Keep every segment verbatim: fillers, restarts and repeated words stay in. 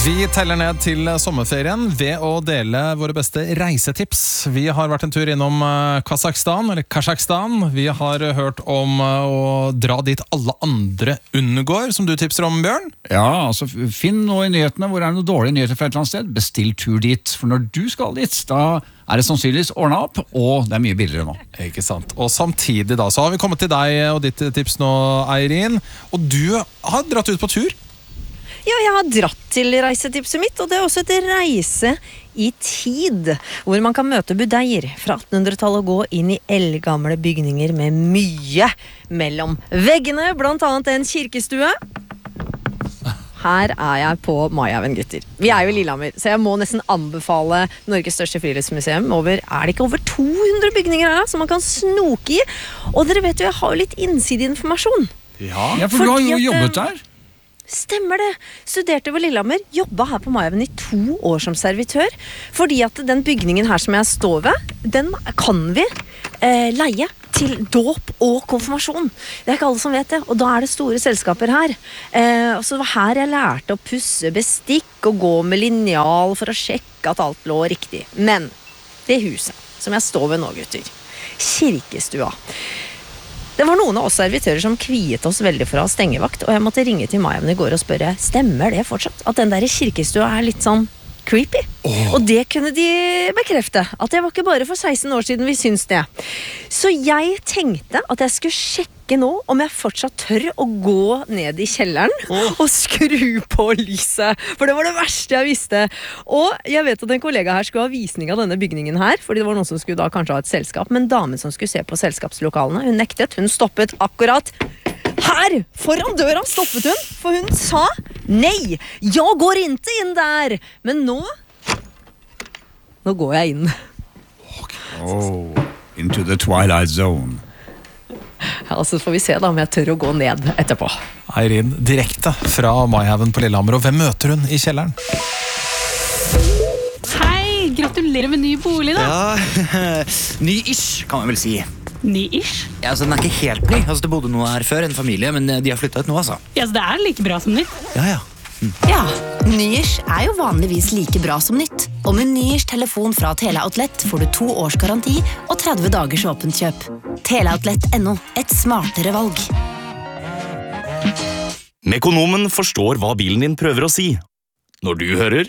Vi teller ned til sommerferien ved å dele våre beste reisetips. Vi har vært en tur innom Kazakhstan, eller Kazakhstan. Vi har hørt om å dra dit alle andre undergår, som du tipser om, Bjørn. Ja, altså finn noe i nyhetene hvor det er noe dårlige nyheter fra et eller annet sted. Bestill tur dit, for når du skal dit, da er det sannsynligvis ordnet opp, og det er mye billigere nå. Ikke sant. Og samtidig da, så har vi kommet til deg og ditt tips nå, Eirin. Og du har dratt ut på tur. Ja, jeg har dratt til reisetipset mitt, og det er også et reise i tid, hvor man kan møte budeier fra attenhundretallet og gå inn i eldgamle bygninger med mye mellom veggene, blant annet en kirkestue. Her er jeg på Maihaugen, gutter. Vi er jo i Lillehammer, så jeg må nesten anbefale Norges største friluftsmuseum. Over, er det ikke over to hundre bygninger her, som man kan snoke i? Og dere vet jo, jeg har jo litt innsideinformasjon. Ja, ja for du har jo jobbet der. Stemmer det. Studerte ved Lillehammer, jobbet her på Maihaugen i to år som servitør, fordi at den bygningen her som jeg står ved, den kan vi eh, leie til dåp og konfirmasjon. Det er ikke alle som vet det, og da er det store selskaper her. Eh, og så det var her jeg lærte å pusse bestikk og gå med linjal for å sjekke at alt lå riktig. Men det huset som jeg står ved nå, gutter, kirkestua, det var noen av oss servitører som kviet oss veldig for å ha stengevakt, og jeg måtte ringe til Maihaugen i går og spørre, stemmer det fortsatt? At den der kirkestua er litt sånn creepy? Oh. Og det kunne de bekrefte, at det var ikke bare for seksten år siden vi syns det. Så jeg tenkte at jeg skulle sjekke nå om jeg fortsatt tør å gå ned i kjelleren oh. og skru på lyset, for det var det verste jeg visste. Og jeg vet at en kollega her skulle ha visning av denne bygningen her, fordi det var noen som skulle da kanskje ha et selskap, men damen som skulle se på selskapslokalene, hun nektet, hun stoppet akkurat her, foran døra stoppet hun, for hun sa nei, jeg går ikke inn der, men nå nå går jeg inn. Oh, into the twilight zone. Ja, så får vi se da om jeg tør å gå ned etterpå. Eirin, direkte fra Maihaugen på Lillehammer, og hvem møter hun i kjelleren? Hei, gratulerer med ny bolig da. Ja, ny-ish kan man vel si. Ny-ish? Ja, altså den er ikke helt ny. Altså det bodde noe her før, en familie, men de har flyttet ut nå, altså. Ja, så det er like bra som nytt? Ja, ja. Mm. Ja, ny-ish er jo vanligvis like bra som nytt. Og med ny-ish telefon fra Teleoutlet får du to års garanti og tretti dagers åpent kjøp. Teleoutlet punktum no, et smartere valg. Mekonomen forstår hva bilen din prøver å si. Når du hører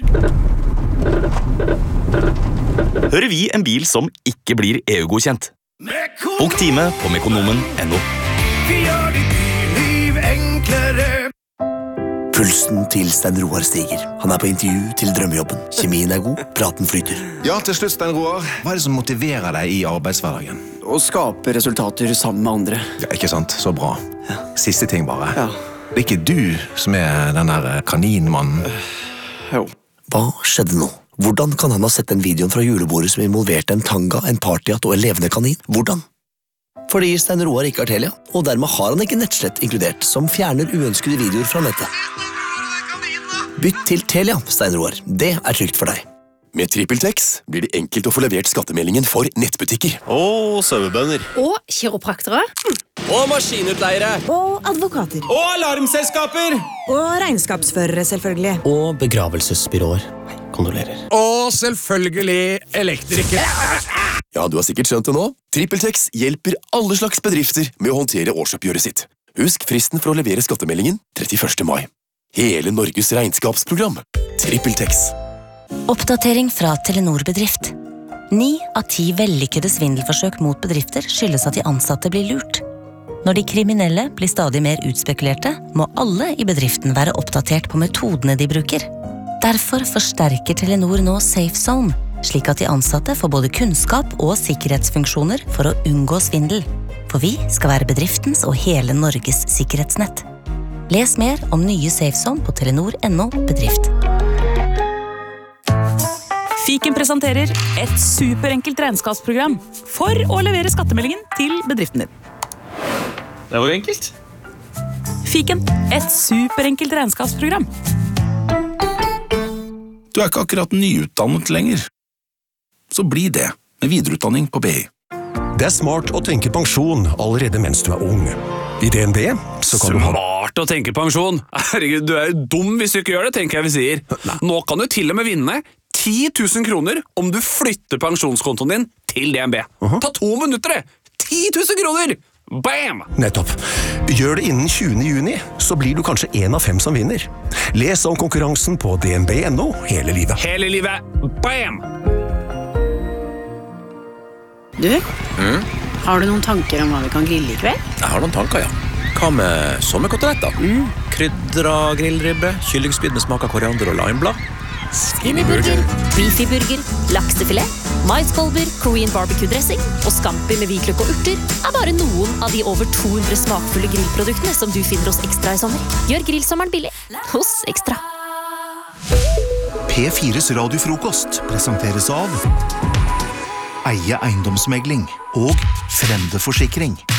hører vi en bil som ikke blir E U-godkjent. Bok time på mekonomen punktum no. Vi gjør ditt byliv enklere. Pulsen til Stein Roar stiger. Han er på intervju til drømmejobben. Kjemien er god, praten flyter. Ja, til slutt, Stein Roar. Hva er det som motiverer deg i arbeidshverdagen? Å skape resultater sammen med andre. Ja, ikke sant? Så bra. Ja. Siste ting bare. Ja. Det er ikke du som er den der kaninmannen. Uh, jo. Hva skjedde nå? Hvordan kan han ha sett den videoen fra julebordet som involverte en tanga, en partyhatt og en levende kanin? Hvordan? Fordi Stein Roar ikke har Telia, og dermed har han ikke nettslett inkludert, som fjerner uønskede videoer fra nettet. Bytt til Telia, Stein Roar. Det er trygt for deg. Med TrippelTex blir det enkelt å få levert skattemeldingen for nettbutikker. Og sauebønder. Og kiropraktere. Og maskinutleiere. Og advokater. Og alarmselskaper. Og regnskapsførere, selvfølgelig. Og begravelsesbyråer. Kondolerer. Og selvfølgelig elektrikere. Ja, du har sikkert skjønt det nå. TrippelTex hjelper alle slags bedrifter med å håndtere årsoppgjøret sitt. Husk fristen for å levere skattemeldingen trettiførste mai. Hele Norges regnskapsprogram. TrippelTex. Oppdatering fra Telenor Bedrift. Ni av ti vellykkede svindelforsøk mot bedrifter skyldes at de ansatte blir lurt. Når de kriminelle blir stadig mer utspekulerte, må alle i bedriften være oppdatert på metodene de bruker. Derfor forsterker Telenor nå Safe Zone, slik at de ansatte får både kunnskap og sikkerhetsfunksjoner for å unngå svindel. For vi skal være bedriftens og hele Norges sikkerhetsnett. Les mer om nye Safe Zone på telenor punktum no bedrift. Fiken presenterer et superenkelt regnskapsprogram for å levere skattemeldingen til bedriften din. Det var jo enkelt. Fiken, et superenkelt regnskapsprogram. Du er ikke akkurat nyutdannet lenger. Så bli det med videreutdanning på B I. Det er smart å tenke pensjon allerede mens du er ung. I D N B så kan du ha... smart å tenke pensjon. Herregud, du er jo dum hvis du ikke gjør det, tenker jeg vi sier. Nå kan du til og med vinne ti tusen kroner om du flytter pensjonskontoen din til D N B. Uh-huh. Ta to minutter, det! ti tusen kroner! Bam! Nettopp. Gjør det innen tjuende juni, så blir du kanskje en av fem som vinner. Les om konkurransen på D N B punktum no hele livet. Hele livet! Bam! Du, mm? Har du noen tanker om hva vi kan grille i kveld? Jeg har noen tanker, ja. Hva med sommerkoteletter? Mm. Krydra grillribbe, kyllingspyd med smak av koriander og limeblad. Skinnyburger, beefyburger, laksefilet, maiskolber, Korean barbecue-dressing og scampi med hvitløk og urter er bare noen av de over to hundre smakfulle grillproduktene som du finner hos Ekstra i sommer. Gjør grillsommeren billig hos Ekstra. P fires radiofrokost presenteres av Eie eiendomsmegling og Fremdeforsikring.